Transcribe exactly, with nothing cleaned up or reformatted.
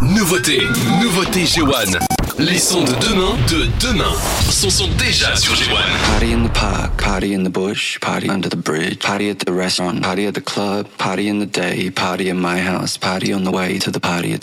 Nouveauté, nouveauté G un. Les sons de demain, de demain, sont, sont déjà sur G un. Party in the park, party in the bush, party under the bridge, party at the restaurant, party at the club, party in the day, party in my house, party on the way to the party.